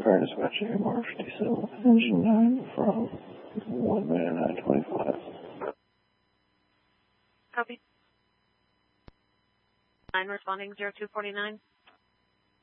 Current dispatching March 57, engine 9 from 1 minute 9:25. Copy. 9 responding 0249.